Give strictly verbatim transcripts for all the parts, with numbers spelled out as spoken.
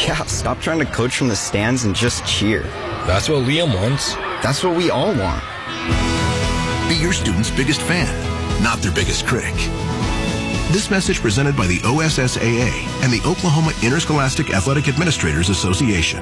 Yeah, stop trying to coach from the stands and just cheer. That's what Liam wants. That's what we all want. Be your student's biggest fan, not their biggest critic. This message presented by the O S S A A and the Oklahoma Interscholastic Athletic Administrators Association.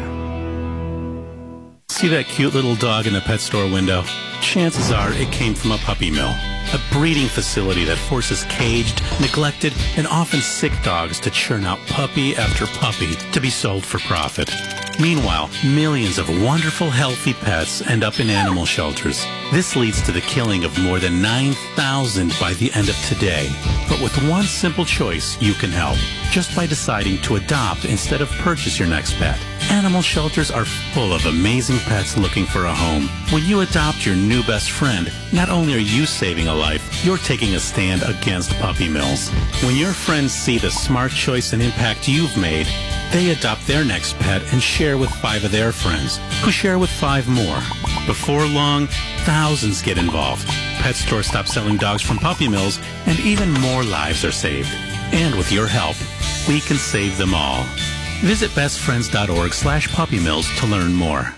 See that cute little dog in the pet store window? Chances are it came from a puppy mill, a breeding facility that forces caged, neglected, and often sick dogs to churn out puppy after puppy to be sold for profit. Meanwhile, millions of wonderful, healthy pets end up in animal shelters. This leads to the killing of more than nine thousand by the end of today. But with one simple choice, you can help. Just by deciding to adopt instead of purchase your next pet. Animal shelters are full of amazing pets looking for a home. When you adopt your new best friend, not only are you saving a life, you're taking a stand against puppy mills. When your friends see the smart choice and impact you've made, they adopt their next pet and share with five of their friends, who share with five more. Before long, thousands get involved. Pet stores stop selling dogs from puppy mills, and even more lives are saved. And with your help, we can save them all. Visit bestfriends.org slash puppy mills to learn more.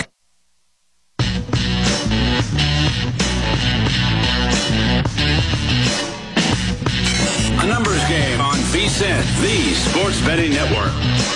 A numbers game on V S I N, the Sports Betting Network.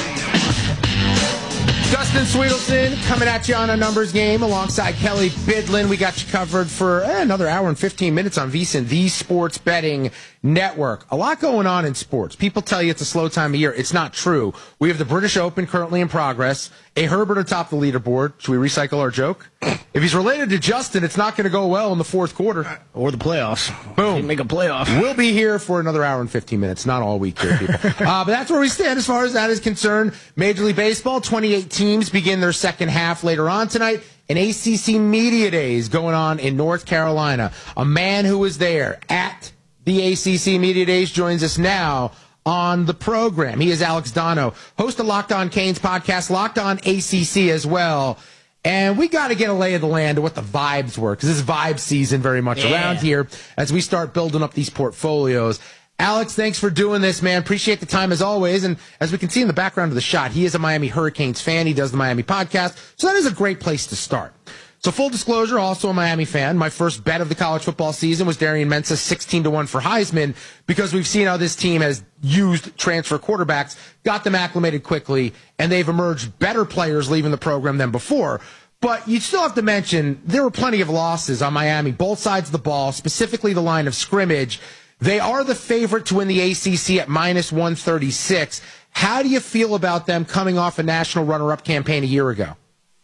Dustin Sweetelson coming at you on a numbers game alongside Kelly Bidlin. We got you covered for eh, another hour and fifteen minutes on V S I N, the Sports Betting Network. A lot going on in sports. People tell you it's a slow time of year. It's not true. We have the British Open currently in progress. A Herbert atop the leaderboard. Should we recycle our joke? If he's related to Justin, it's not going to go well in the fourth quarter. Or the playoffs. Boom. Can't make a playoff. We'll be here for another hour and fifteen minutes. Not all week here, people. uh, but that's where we stand as far as that is concerned. Major League Baseball, twenty-eight teams begin their second half later on tonight. An A C C Media Days going on in North Carolina. A man who was there at the A C C Media Days joins us now on the program. He is Alex Dono, host of Locked On Canes podcast, Locked On A C C as well. And we got to get a lay of the land of what the vibes were, because this vibe season very much yeah. around here as we start building up these portfolios. Alex, thanks for doing this, man. Appreciate the time as always. And as we can see in the background of the shot, he is a Miami Hurricanes fan. He does the Miami podcast. So that is a great place to start. So full disclosure, also a Miami fan. My first bet of the college football season was Darian Mensah sixteen to one for Heisman, because we've seen how this team has used transfer quarterbacks, got them acclimated quickly, and they've emerged better players leaving the program than before. But you still have to mention there were plenty of losses on Miami, both sides of the ball, specifically the line of scrimmage. They are the favorite to win the A C C at minus one thirty-six. How do you feel about them coming off a national runner-up campaign a year ago?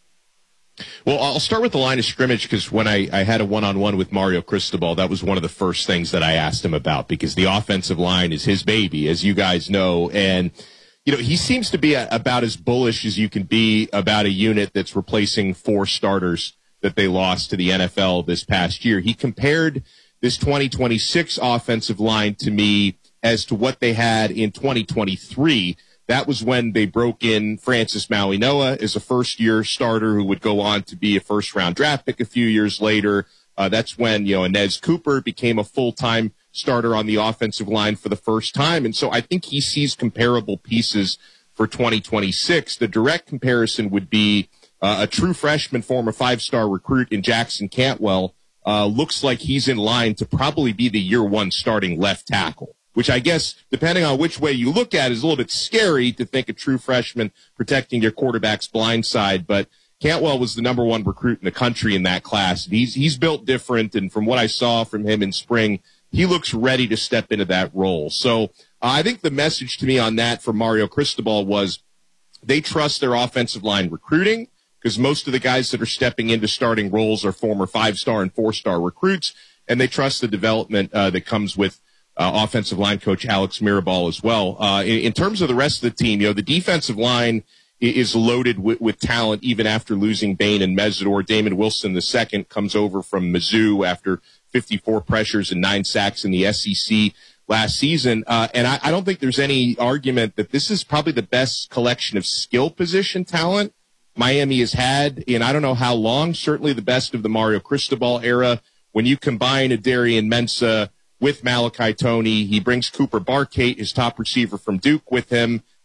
Well, I'll start with the line of scrimmage, because when I, I had a one-on-one with Mario Cristobal, that was one of the first things that I asked him about, because the offensive line is his baby, as you guys know. And, you know, he seems to be a, about as bullish as you can be about a unit that's replacing four starters that they lost to the N F L this past year. He compared this twenty twenty-six offensive line to me as to what they had in twenty twenty-three. That was when they broke in Francis Mauigoa as a first-year starter who would go on to be a first-round draft pick a few years later. Uh, that's when, you know, Inez Cooper became a full-time starter on the offensive line for the first time. And so I think he sees comparable pieces for twenty twenty-six. The direct comparison would be uh, a true freshman, former five-star recruit in Jackson Cantwell. Uh, looks like he's in line to probably be the year one starting left tackle, which I guess, depending on which way you look at, is a little bit scary to think a true freshman protecting your quarterback's blind side. But Cantwell was the number one recruit in the country in that class. He's he's built different, and from what I saw from him in spring, he looks ready to step into that role. So uh, I think the message to me on that from Mario Cristobal was they trust their offensive line recruiting, because most of the guys that are stepping into starting roles are former five-star and four-star recruits, and they trust the development uh, that comes with Uh, offensive line coach Alex Mirabal as well. Uh, in, in terms of the rest of the team, you know, the defensive line is loaded with, with talent even after losing Bain and Mesidor. Damon Wilson the second comes over from Mizzou after fifty-four pressures and nine sacks in the S E C last season. Uh, and I, I don't think there's any argument that this is probably the best collection of skill position talent Miami has had in I don't know how long, certainly the best of the Mario Cristobal era. When you combine a Darian Mensah with Malachi Toney, he brings Cooper Barkate, his top receiver from Duke, with him.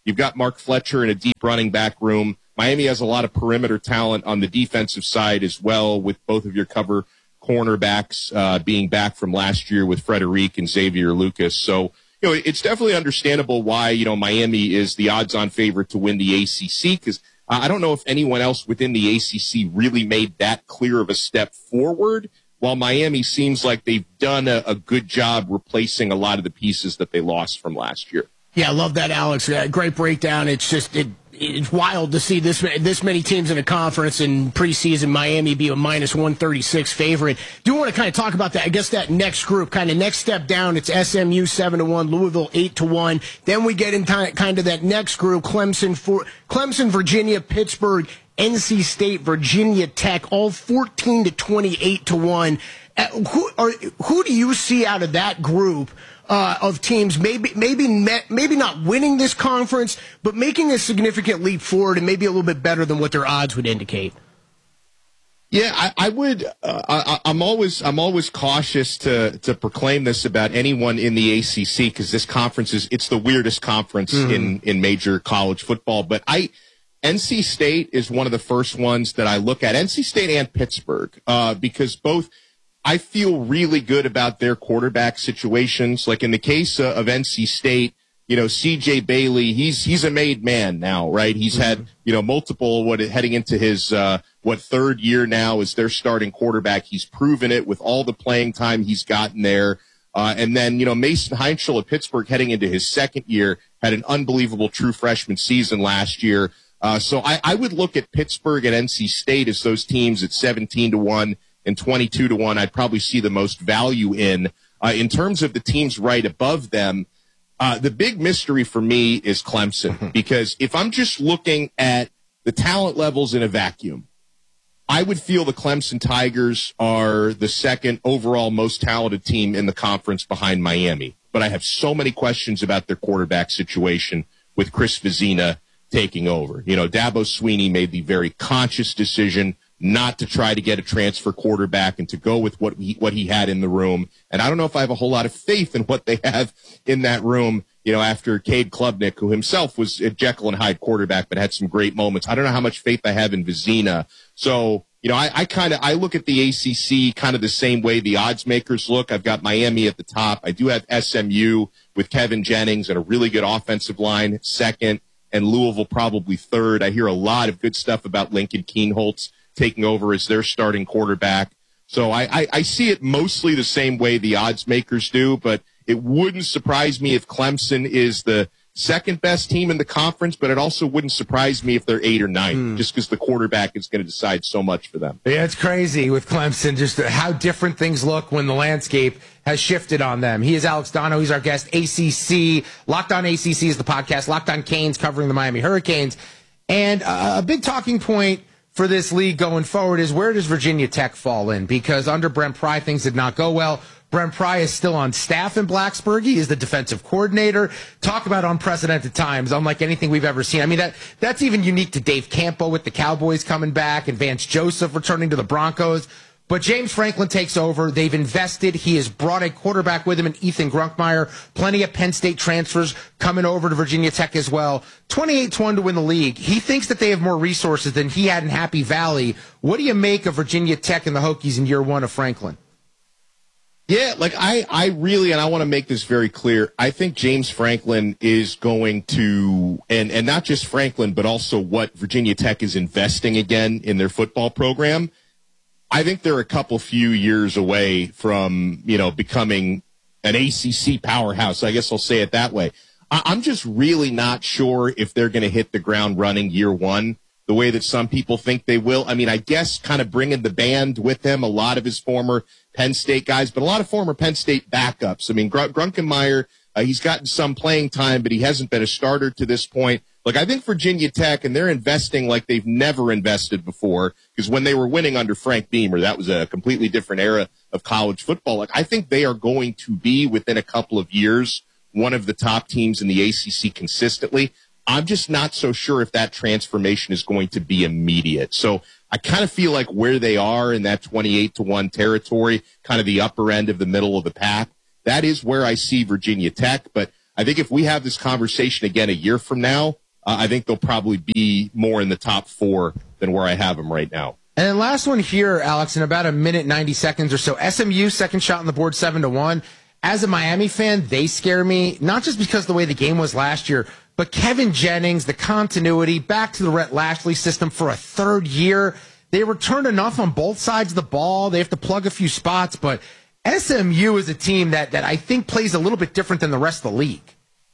You've got Mark Fletcher in a deep running back room. Miami has a lot of perimeter talent on the defensive side as well, with both of your cover cornerbacks uh, being back from last year with Frederic and Xavier Lucas. So, you know, it's definitely understandable why, you know, Miami is the odds-on favorite to win the A C C, because uh, I don't know if anyone else within the A C C really made that clear of a step forward, while Miami seems like they've done a, a good job replacing a lot of the pieces that they lost from last year. Yeah, I love that, Alex. Uh, great breakdown. It's just it, it's wild to see this this many teams in a conference in preseason. Miami be a minus one thirty-six favorite. Do want to kind of talk about that. I guess that next group, kind of next step down. It's S M U seven to one, Louisville eight to one. Then we get into kind of that next group: Clemson, for, Clemson, Virginia, Pittsburgh, N C State, Virginia Tech, all fourteen to twenty-eight to one. Uh, who are who do you see out of that group? Uh, of teams, maybe maybe maybe not winning this conference, but making a significant leap forward and maybe a little bit better than what their odds would indicate? Yeah, I, I would. Uh, I, I'm always I'm always cautious to to proclaim this about anyone in the A C C, because this conference is it's the weirdest conference mm-hmm. in in major college football. But I N C State is one of the first ones that I look at. N C State and Pittsburgh, uh, because both. I feel really good about their quarterback situations. Like in the case uh, of N C State, you know, C J Bailey, he's he's a made man now, right? He's mm-hmm. had, you know, multiple, what heading into his, uh, what, third year now as their starting quarterback. He's proven it with all the playing time he's gotten there. Uh, and then, you know, Mason Heinschel at Pittsburgh heading into his second year had an unbelievable true freshman season last year. Uh, so I, I would look at Pittsburgh and N C State as those teams at seventeen to one. And twenty-two to one, I'd probably see the most value in. Uh, in terms of the teams right above them, uh, the big mystery for me is Clemson. Because if I'm just looking at the talent levels in a vacuum, I would feel the Clemson Tigers are the second overall most talented team in the conference behind Miami. But I have so many questions about their quarterback situation with Chris Vizina taking over. You know, Dabo Swinney made the very conscious decision not to try to get a transfer quarterback and to go with what he, what he had in the room. And I don't know if I have a whole lot of faith in what they have in that room, you know, after Cade Klubnik, who himself was a Jekyll and Hyde quarterback, but had some great moments. I don't know how much faith I have in Vizina. So, you know, I, I kind of, I look at the A C C kind of the same way the odds makers look. I've got Miami at the top. I do have S M U with Kevin Jennings and a really good offensive line second, and Louisville probably third. I hear a lot of good stuff about Lincoln Kienholz taking over as their starting quarterback. So I, I, I see it mostly the same way the odds makers do, but it wouldn't surprise me if Clemson is the second best team in the conference, but it also wouldn't surprise me if they're eight or nine, mm. just because the quarterback is going to decide so much for them. Yeah, it's crazy with Clemson, just how different things look when the landscape has shifted on them. He is Alex Dono. He's our guest. A C C, Locked On A C C is the podcast. Locked On Canes covering the Miami Hurricanes. And uh, a big talking point for this league going forward is, where does Virginia Tech fall in? Because under Brent Pry, things did not go well. Brent Pry is still on staff in Blacksburg. He is the defensive coordinator. Talk about unprecedented times, unlike anything we've ever seen. I mean, that that's even unique to Dave Campo with the Cowboys coming back and Vance Joseph returning to the Broncos. But James Franklin takes over. They've invested. He has brought a quarterback with him in Ethan Grunkmeyer. Plenty of Penn State transfers coming over to Virginia Tech as well. twenty-eight to one to win the league. He thinks that they have more resources than he had in Happy Valley. What do you make of Virginia Tech and the Hokies in year one of Franklin? Yeah, like I, I really, and I want to make this very clear, I think James Franklin is going to, and, and not just Franklin, but also what Virginia Tech is investing again in their football program. I think they're a couple few years away from, you know, becoming an A C C powerhouse. I guess I'll say it that way. I- I'm just really not sure if they're going to hit the ground running year one the way that some people think they will. I mean, I guess kind of bringing the band with him, a lot of his former Penn State guys, but a lot of former Penn State backups. I mean, Gr- Grunkenmeyer, uh, he's gotten some playing time, but he hasn't been a starter to this point. Look, I think Virginia Tech, and they're investing like they've never invested before, because when they were winning under Frank Beamer, that was a completely different era of college football. Like, I think they are going to be, within a couple of years, one of the top teams in the A C C consistently. I'm just not so sure if that transformation is going to be immediate. So I kind of feel like where they are in that twenty-eight to one territory, kind of the upper end of the middle of the pack, that is where I see Virginia Tech. But I think if we have this conversation again a year from now, uh, I think they'll probably be more in the top four than where I have them right now. And then last one here, Alex, in about a minute, ninety seconds or so. S M U, second shot on the board, seven to one. As a Miami fan, they scare me, not just because of the way the game was last year, but Kevin Jennings, the continuity, back to the Rhett Lashley system for a third year. They returned enough on both sides of the ball. They have to plug a few spots, but S M U is a team that, that I think plays a little bit different than the rest of the league.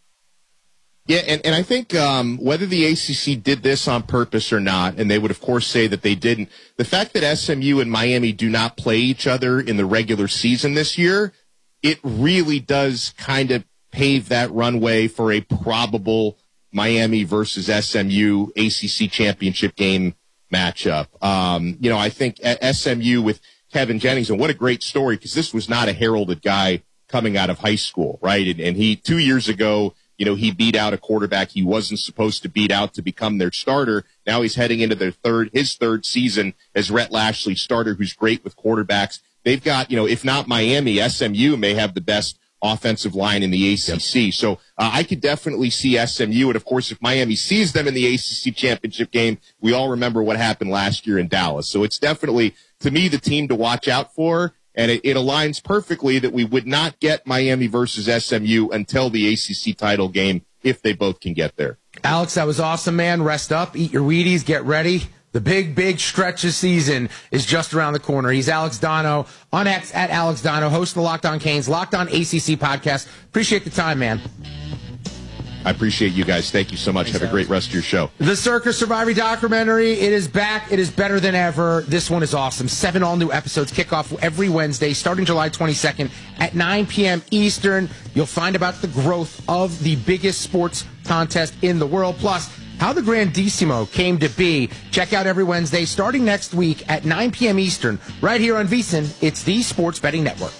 Yeah, and, and I think um, whether the A C C did this on purpose or not, and they would, of course, say that they didn't, the fact that S M U and Miami do not play each other in the regular season this year, it really does kind of pave that runway for a probable Miami versus S M U A C C championship game matchup. Um, you know, I think S M U with Kevin Jennings, and what a great story, because this was not a heralded guy coming out of high school, right? And, and he, two years ago, you know, he beat out a quarterback he wasn't supposed to beat out to become their starter. Now he's heading into their third, his third season as Rhett Lashley's starter, who's great with quarterbacks. They've got, you know, if not Miami, S M U may have the best offensive line in the A C C. Yep. So uh, I could definitely see S M U. And, of course, if Miami sees them in the A C C championship game, we all remember what happened last year in Dallas. So it's definitely, to me, the team to watch out for. And it, it aligns perfectly that we would not get Miami versus S M U until the A C C title game, if they both can get there. Alex, that was awesome, man. Rest up, eat your Wheaties, get ready. The big, big stretch of season is just around the corner. He's Alex Dono on X at Alex Dono, host of the Locked On Canes, Locked On A C C podcast. Appreciate the time, man. I appreciate you guys. Thank you so much. Thanks, Have a great rest of your show. The Circus Survivor documentary, it is back. It is better than ever. This one is awesome. Seven all-new episodes kick off every Wednesday, starting July twenty-second at nine p.m. Eastern. You'll find about the growth of the biggest sports contest in the world, plus how the Grandissimo came to be. Check out every Wednesday, starting next week at nine p.m. Eastern, right here on VSiN. It's the Sports Betting Network.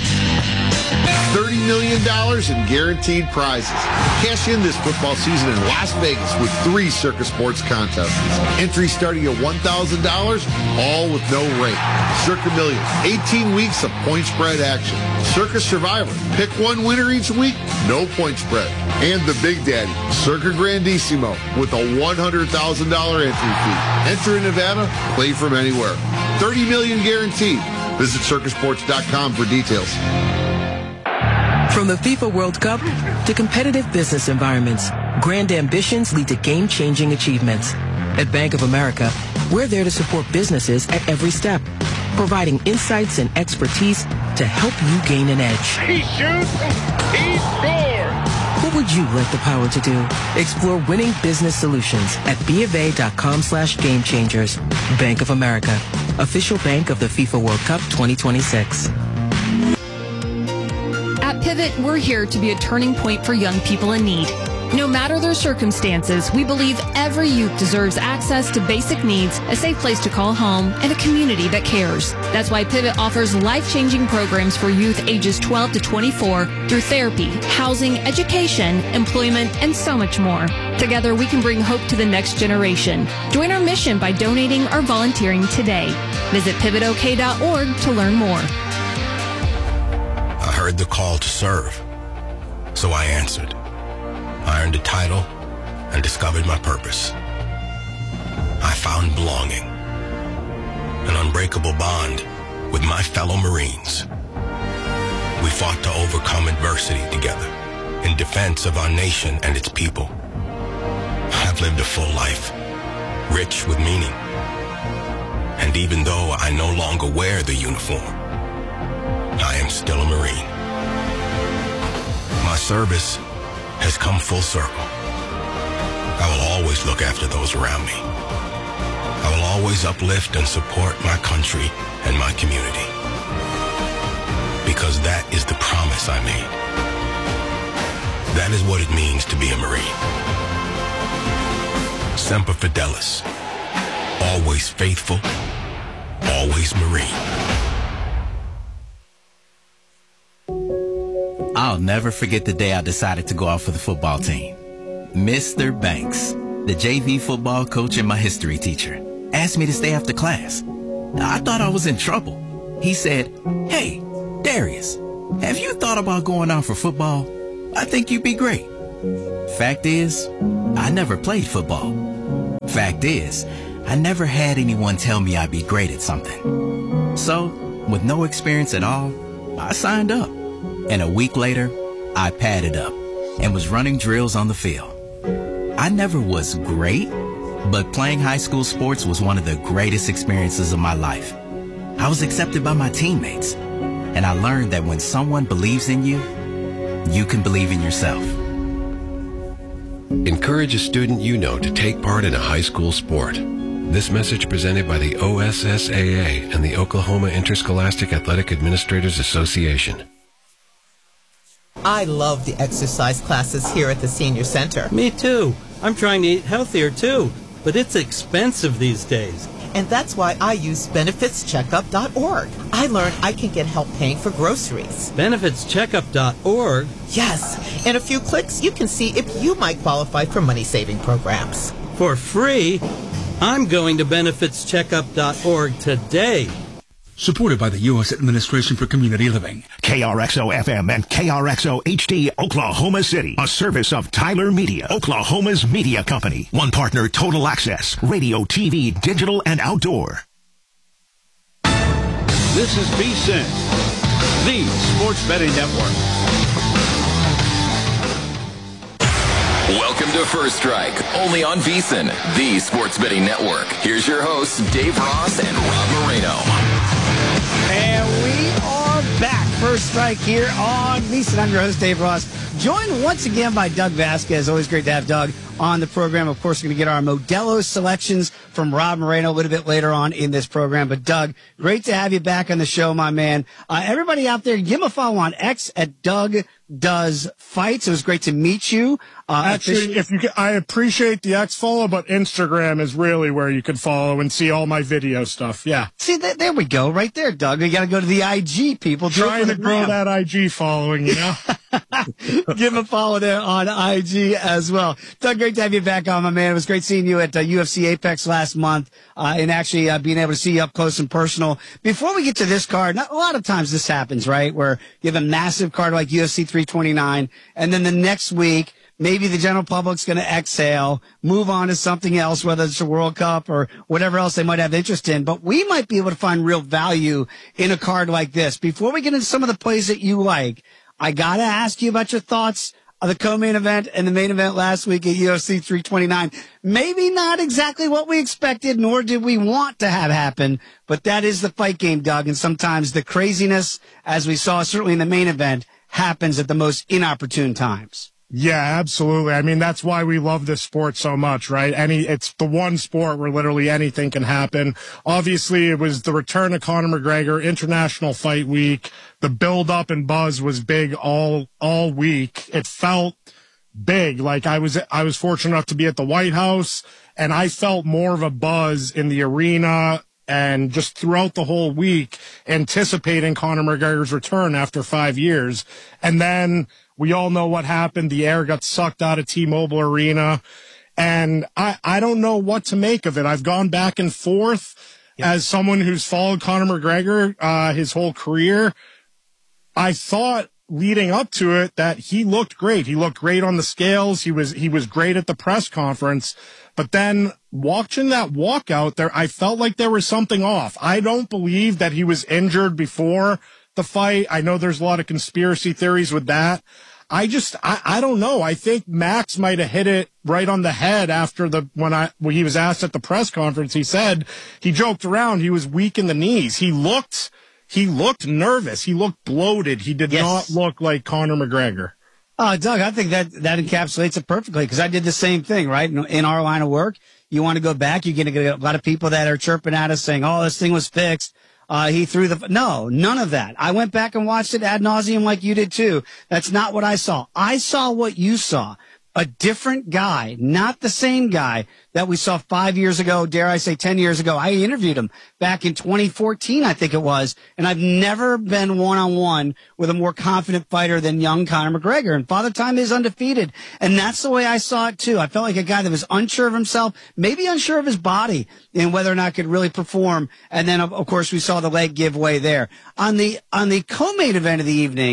thirty million dollars in guaranteed prizes. Cash in this football season in Las Vegas with three Circus Sports contests. Entries starting at one thousand dollars, all with no rate. Circa Millions, eighteen weeks of point spread action. Circus Survivor, pick one winner each week, no point spread. And the Big Daddy, Circa Grandissimo, with a one hundred thousand dollars entry fee. Enter in Nevada, play from anywhere. thirty million dollars guaranteed. Visit circus sports dot com for details. From the FIFA World Cup to competitive business environments, grand ambitions lead to game-changing achievements. At Bank of America, we're there to support businesses at every step, providing insights and expertise to help you gain an edge. He shoots, he scores! What would you like the power to do? Explore winning business solutions at BofA.com slash game changers. Bank of America, official bank of the FIFA World Cup twenty twenty-six. At Pivot, we're here to be a turning point for young people in need. No matter their circumstances, we believe every youth deserves access to basic needs, a safe place to call home, and a community that cares. That's why Pivot offers life-changing programs for youth ages twelve to twenty-four through therapy, housing, education, employment, and so much more. Together, we can bring hope to the next generation. Join our mission by donating or volunteering today. Visit pivot o k dot org to learn more. I heard the call to serve, so I answered. I earned a title and discovered my purpose. I found belonging, an unbreakable bond with my fellow Marines. We fought to overcome adversity together in defense of our nation and its people. I've lived a full life, rich with meaning. And even though I no longer wear the uniform, I am still a Marine. My service has come full circle. I will always look after those around me. I will always uplift and support my country and my community. Because that is the promise I made. That is what it means to be a Marine. Semper Fidelis. Always faithful. Always Marine. I'll never forget the day I decided to go out for the football team. Mister Banks, the J V football coach and my history teacher, asked me to stay after class. I thought I was in trouble. He said, "Hey, Darius, have you thought about going out for football?" I think you'd be great. Fact is, I never played football. Fact is, I never had anyone tell me I'd be great at something. So, with no experience at all, I signed up. And a week later, I padded up and was running drills on the field. I never was great, but playing high school sports was one of the greatest experiences of my life. I was accepted by my teammates, and I learned that when someone believes in you, you can believe in yourself. Encourage a student you know to take part in a high school sport. This message presented by the O S S A A and the Oklahoma Interscholastic Athletic Administrators Association. I love the exercise classes here at the Senior Center. Me too. I'm trying to eat healthier too, but it's expensive these days. And that's why I use benefits checkup dot org. I learned I can get help paying for groceries. benefits checkup dot org? Yes. In a few clicks, you can see if you might qualify for money-saving programs. For free? I'm going to benefits checkup dot org today. Supported by the U S Administration for Community Living. K R X O F M and K R X O H D Oklahoma City. A service of Tyler Media, Oklahoma's media company. One partner, Total Access, radio, T V, digital, and outdoor. This is V S I N, the Sports Betting Network. Welcome to First Strike, only on V S I N, the Sports Betting Network. Here's your hosts, Dave Ross and Rob Moreno. And we are back. First Strike here on V S I N. I'm your host, Dave Ross. Joined once again by Doug Vasquez. Always great to have Doug on the program. Of course, we're going to get our Modelo selections from Rob Moreno a little bit later on in this program. But, Doug, great to have you back on the show, my man. Uh, everybody out there, give him a follow on X at Doug Does Fights. It was great to meet you. Uh, Actually, if you can, I appreciate the X follow, but Instagram is really where you can follow and see all my video stuff. Yeah. See, th- there we go, right there, Doug. We got to go to the I G, people. Trying to grow that I G following, you know? Give him a follow there on I G as well. Doug, great to have you back on, my man. It was great seeing you at uh, U F C Apex last month uh, and actually uh, being able to see you up close and personal. Before we get to this card, not, a lot of times this happens, right, where you have a massive card like U F C three twenty-nine, and then the next week, maybe the general public's going to exhale, move on to something else, whether it's the World Cup or whatever else they might have interest in. But we might be able to find real value in a card like this. Before we get into some of the plays that you like, I got to ask you about your thoughts of the co-main event and the main event last week at U F C three twenty-nine. Maybe not exactly what we expected, nor did we want to have happen, but that is the fight game, Doug. And sometimes the craziness, as we saw certainly in the main event, happens at the most inopportune times. Yeah, absolutely. I mean, that's why we love this sport so much, right? Any, it's the one sport where literally anything can happen. Obviously, it was the return of Conor McGregor, International Fight Week. The build up and buzz was big all, all week. It felt big. Like I was, I was fortunate enough to be at the White House, and I felt more of a buzz in the arena and just throughout the whole week anticipating Conor McGregor's return after five years. And then we all know what happened. The air got sucked out of T-Mobile Arena. And I, I don't know what to make of it. I've gone back and forth yeah. as someone who's followed Conor McGregor uh, his whole career. I thought leading up to it that he looked great. He looked great on the scales. He was he was great at the press conference. But then watching that walkout there, I felt like there was something off. I don't believe that he was injured before the fight. I know there's a lot of conspiracy theories with that. I just, I, I don't know. I think Max might have hit it right on the head after the, when I, when he was asked at the press conference, he said, he joked around, he was weak in the knees. He looked, he looked nervous. He looked bloated. He did yes. not look like Conor McGregor. Oh, Doug, I think that, that encapsulates it perfectly because I did the same thing, right? In, in our line of work, you want to go back, you're going to get a lot of people that are chirping at us saying, oh, this thing was fixed. Uh, he threw the, no, none of that. I went back and watched it ad nauseum like you did too. That's not what I saw. I saw what you saw. A different guy, not the same guy that we saw five years ago, dare I say ten years ago. I interviewed him back in twenty fourteen, I think it was, and I've never been one-on-one with a more confident fighter than young Conor McGregor, and Father Time is undefeated, and that's the way I saw it too. I felt like a guy that was unsure of himself, maybe unsure of his body, and whether or not could really perform, and then, of, of course, we saw the leg give way there. On the, on the co-main event of the evening,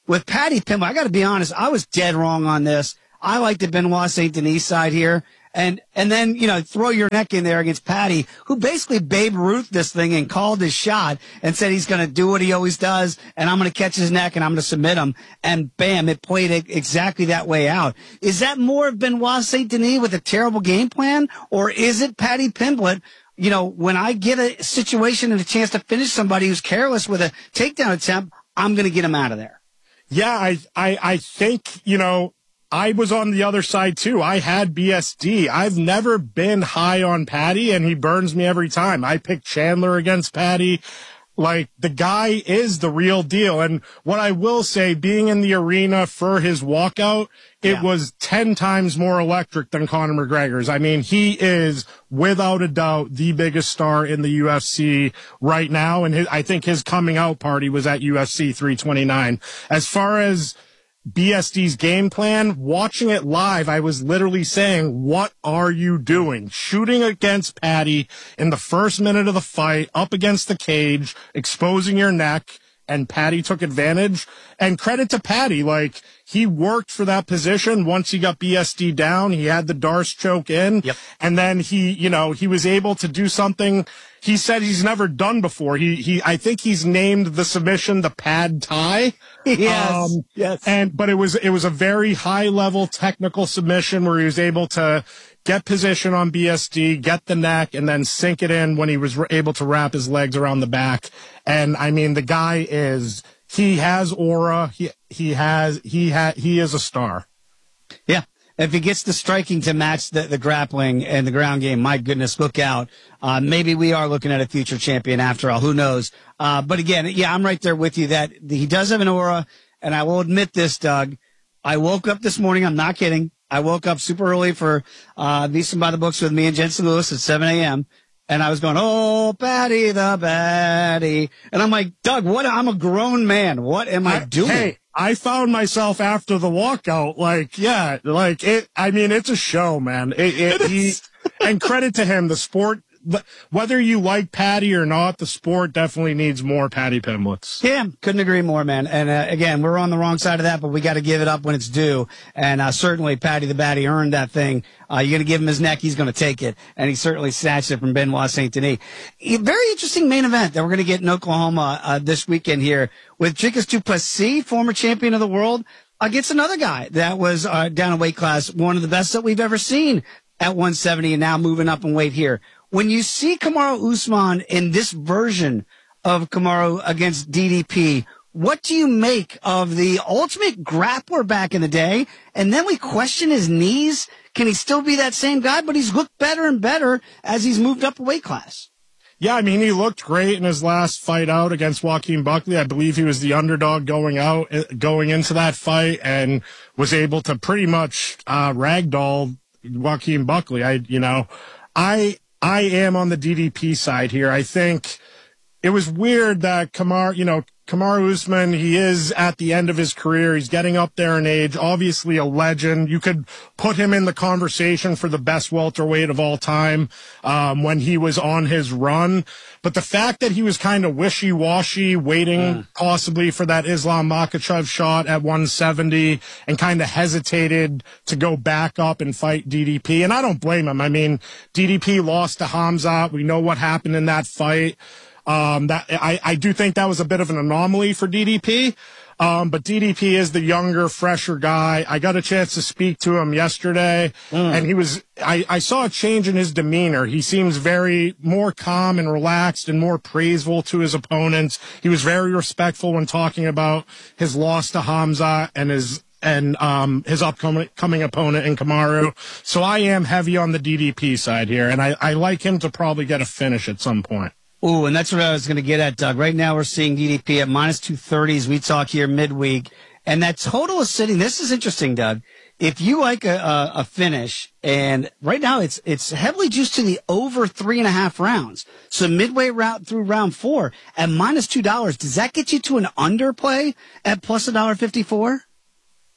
with Patty Pimble, I got to be honest, I was dead wrong on this. I like the Benoit Saint Denis side here. And, and then, you know, throw your neck in there against Patty, who basically Babe Ruth this thing and called his shot and said he's going to do what he always does. And I'm going to catch his neck and I'm going to submit him. And bam, it played it exactly that way out. Is that more of Benoit Saint Denis with a terrible game plan? Or is it Patty Pimblett? You know, when I get a situation and a chance to finish somebody who's careless with a takedown attempt, I'm going to get him out of there. Yeah, I, I, I think, you know, I was on the other side too. I had B S D. I've never been high on Patty, and he burns me every time. I picked Chandler against Patty. Like, the guy is the real deal. And what I will say, being in the arena for his walkout, it yeah. was ten times more electric than Conor McGregor's. I mean, he is, without a doubt, the biggest star in the U F C right now. And his, I think his coming out party was at U F C three twenty-nine. As far as B S D's game plan, watching it live, I was literally saying, what are you doing? Shooting against Patty in the first minute of the fight, up against the cage, exposing your neck, and Patty took advantage. And credit to Patty, like, he worked for that position. Once he got B S D down, he had the Darce choke in. Yep. And then he, you know, he was able to do something he said he's never done before. He, he, I think he's named the submission the pad Thai. Yes. Um, yes. And, but it was, it was a very high level technical submission where he was able to get position on B S D, get the neck, and then sink it in when he was able to wrap his legs around the back. And I mean, the guy is, he has aura. He, he has, he ha, he is a star. Yeah. If he gets the striking to match the, the grappling and the ground game, my goodness, look out. Uh, maybe we are looking at a future champion after all. Who knows? Uh, but again, yeah, I'm right there with you that he does have an aura. And I will admit this, Doug. I woke up this morning. I'm not kidding. I woke up super early for uh, Beastin' by the Books with me and Jensen Lewis at seven a.m. And I was going, oh, Patty the Batty. And I'm like, Doug, what? I'm a grown man. What am I, I doing? Hey, I found myself after the walkout, like, yeah, like it. I mean, it's a show, man. It, it, it he, and credit to him, the sport. Whether you like Patty or not, the sport definitely needs more Patty Pimbletts. Yeah, couldn't agree more, man. And uh, again, we're on the wrong side of that, but we got to give it up when it's due. And uh, certainly, Patty the Batty earned that thing. Uh, you're going to give him his neck, he's going to take it, and he certainly snatched it from Benoit Saint Denis. A very interesting main event that we're going to get in Oklahoma uh, this weekend here with Dricus du Plessis, former champion of the world, against another guy that was uh, down in weight class, one of the best that we've ever seen at one seventy, and now moving up in weight here. When you see Kamaru Usman in this version of Kamaru against D D P, what do you make of the ultimate grappler back in the day? And then we question his knees. Can he still be that same guy? But he's looked better and better as he's moved up a weight class. Yeah, I mean, he looked great in his last fight out against Joaquin Buckley. I believe he was the underdog going out, going into that fight, and was able to pretty much uh, ragdoll Joaquin Buckley. I, you know, I... I am on the D D P side here. I think it was weird that Kamaru, you know, Kamaru Usman, he is at the end of his career. He's getting up there in age, obviously a legend. You could put him in the conversation for the best welterweight of all time um, when he was on his run. But the fact that he was kind of wishy-washy, waiting mm. possibly for that Islam Makhachev shot at one seventy, and kind of hesitated to go back up and fight D D P. And I don't blame him. I mean, D D P lost to Hamzat. We know what happened in that fight. Um, that I, I do think that was a bit of an anomaly for D D P. Um, but D D P is the younger, fresher guy. I got a chance to speak to him yesterday, mm. and he was, I, I saw a change in his demeanor. He seems very more calm and relaxed and more praiseful to his opponents. He was very respectful when talking about his loss to Hamzat and his, and, um, his upcoming coming opponent in Kamaru. So I am heavy on the D D P side here, and I, I like him to probably get a finish at some point. Ooh, and that's what I was going to get at, Doug. Right now we're seeing D D P at minus two thirty as we talk here midweek. And that total is sitting, this is interesting, Doug. If you like a, a, a finish, and right now it's it's heavily juiced to the over three and a half rounds. So midway route through round four at minus two dollars, does that get you to an underplay at plus a dollar fifty-four?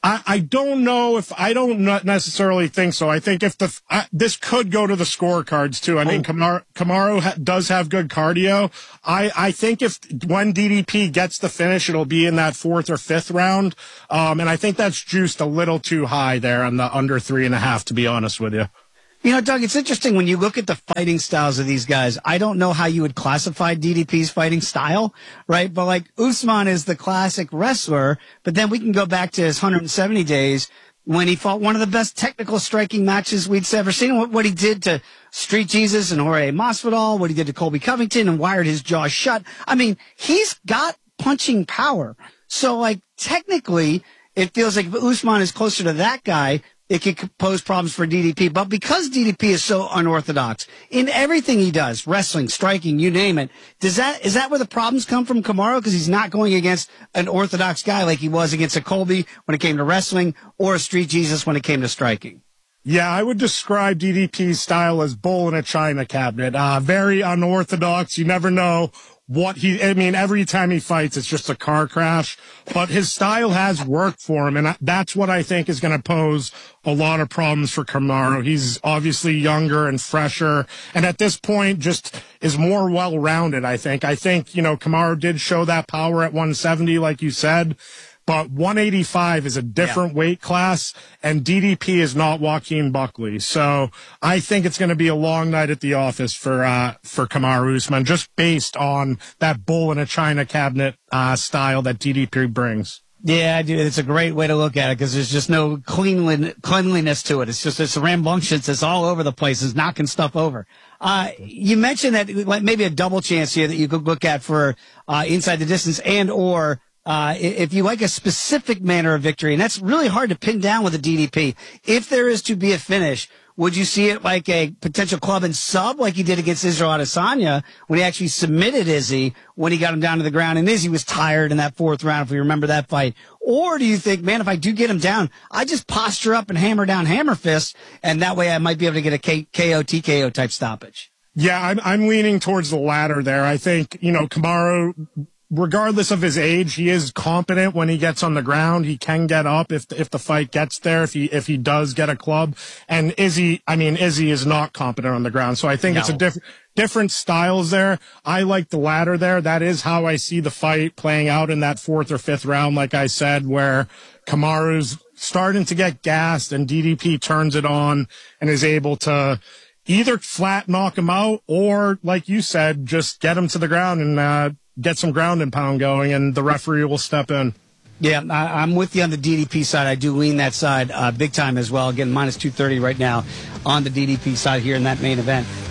I, I don't know if I don't not necessarily think so. I think if the I, this could go to the scorecards too. I mean, Kamaru, Kamaru ha, does have good cardio. I, I think if when D D P gets the finish, it'll be in that fourth or fifth round. Um, and I think that's juiced a little too high there on the under three and a half, to be honest with you. You know, Doug, it's interesting when you look at the fighting styles of these guys. I don't know how you would classify D D P's fighting style, right? But like Usman is the classic wrestler, but then we can go back to his one hundred seventy days when he fought one of the best technical striking matches we'd ever seen. What, what he did to Street Jesus and Jorge Masvidal, what he did to Colby Covington and wired his jaw shut. I mean, he's got punching power. So like technically, it feels like if Usman is closer to that guy, it could pose problems for D D P. But because D D P is so unorthodox in everything he does, wrestling, striking, you name it, does that, is that where the problems come from Kamaru? Because he's not going against an orthodox guy like he was against a Colby when it came to wrestling or a Street Jesus when it came to striking. Yeah, I would describe D D P's style as bull in a china cabinet. Uh, very unorthodox. You never know what he, I mean, every time he fights, it's just a car crash, but his style has worked for him. And that's what I think is going to pose a lot of problems for Kamaru. He's obviously younger and fresher. And at this point, just is more well-rounded, I think. I think, you know, Kamaru did show that power at one seventy, like you said. But one eighty-five is a different yeah. weight class, and D D P is not Joaquin Buckley. So I think it's going to be a long night at the office for uh, for Kamaru Usman, just based on that bull in a china cabinet uh, style that D D P brings. Yeah, I do. It's a great way to look at it because there's just no cleanlin- cleanliness to it. It's just it's rambunctious. It's all over the place. It's knocking stuff over. Uh, you mentioned that like maybe a double chance here that you could look at for uh, inside the distance and or Uh, if you like a specific manner of victory, and that's really hard to pin down with a D D P. If there is to be a finish, would you see it like a potential club and sub like he did against Israel Adesanya when he actually submitted Izzy when he got him down to the ground and Izzy was tired in that fourth round, if we remember that fight? Or do you think, man, if I do get him down, I just posture up and hammer down hammer fists, and that way I might be able to get a K- KO, T K O type stoppage? Yeah, I'm, I'm leaning towards the latter there. I think, you know, Kamaru, regardless of his age, he is competent when he gets on the ground. He can get up if if the fight gets there, if he if he does get a club. And Izzy, I mean, Izzy is not competent on the ground. So I think no. it's a different different styles there. I like the latter there. That is how I see the fight playing out in that fourth or fifth round, like I said, where Kamaru's starting to get gassed and D D P turns it on and is able to either flat knock him out or, like you said, just get him to the ground and uh get some ground and pound going, and the referee will step in. Yeah, I, I'm with you on the D D P side. I do lean that side uh, big time as well. Again, minus two thirty right now on the D D P side here in that main event.